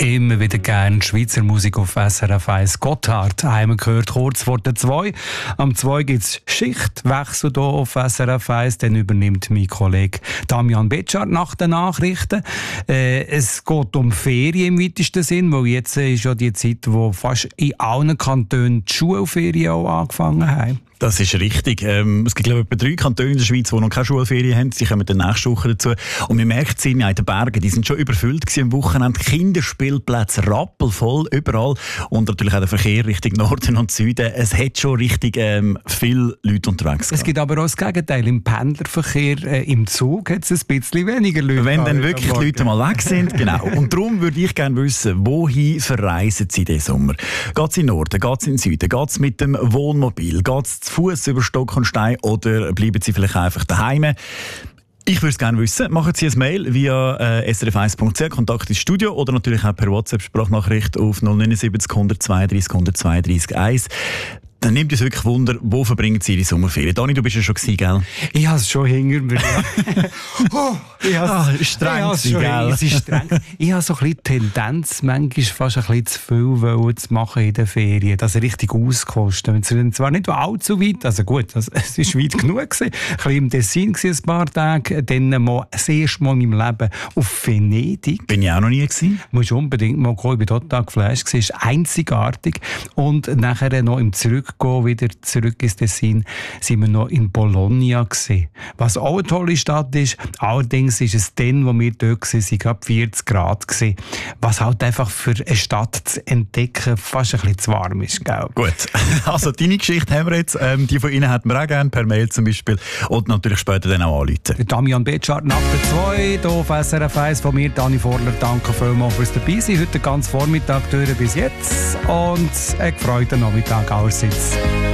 Immer wieder gerne Schweizer Musik auf SRF 1. Gotthard haben wir gehört, kurz vor der 2. Am 2 gibt es Schichtwechsel hier auf SRF 1. Dann übernimmt mein Kollege Damian Betschart nach den Nachrichten. Es geht um Ferien im weitesten Sinn, weil jetzt ist ja die Zeit, wo fast in allen Kantonen die Schulferien auch angefangen haben. Das ist richtig. Es gibt, glaube ich, etwa 3 Kantone in der Schweiz, die noch keine Schulferien haben. Sie kommen dann nächste Woche dazu. Und man merkt es in den Bergen, die sind schon überfüllt gewesen am Wochenende. Kinderspielplätze rappelvoll überall. Und natürlich auch der Verkehr Richtung Norden und Süden. Es hat schon richtig viele Leute unterwegs gehabt. Es gibt aber auch das Gegenteil. Im Pendlerverkehr, im Zug hat es ein bisschen weniger Leute. Wenn dann wirklich die Leute mal weg sind. Genau. Und darum würde ich gerne wissen, wohin verreisen Sie diesen Sommer? Geht es in den Norden? Geht es in den Süden? Geht es mit dem Wohnmobil? Geht es zu Fuß über Stock und Stein oder bleiben Sie vielleicht einfach daheim? Ich würde es gerne wissen. Machen Sie ein Mail via srf1.ch, Kontakt ins Studio oder natürlich auch per WhatsApp-Sprachnachricht auf 079 132 132 1. Dann nimmt es wirklich Wunder, wo verbringen Sie die Sommerferien? Dani, du bist ja schon gewesen, gell? Ich habe es schon hinter mir. Streng, gell? Es ist streng. Ich habe so ein bisschen Tendenz, manchmal fast ein bisschen zu viel zu machen in den Ferien. Das richtig auskosten. Zwar nicht allzu weit, also gut, es war weit genug gewesen. Ein bisschen im Tessin ein paar Tage, dann mal das erste Mal in meinem Leben auf Venedig. Bin ich auch noch nie gewesen. Musst unbedingt mal gehen, ich bin total geflasht gewesen. Es ist einzigartig. Und nachher noch im wieder zurück ins Tessin, sind wir noch in Bologna gewesen. Was auch eine tolle Stadt ist. Allerdings ist es dann, wo wir dort waren, gerade 40 Grad gewesen. Was halt einfach für eine Stadt zu entdecken fast ein bisschen zu warm ist. Gell? Gut, also deine Geschichte haben wir jetzt. Die von Ihnen hätten wir auch gerne per Mail zum Beispiel. Und natürlich später dann auch anrufen. Damian Betschart nach der 2 hier auf SRF 1 von mir, Dani Vorler. Danke vielmals fürs dabei sein. Heute den ganzen Vormittag durch bis jetzt. Und einen gefreuten Nachmittag allerseits.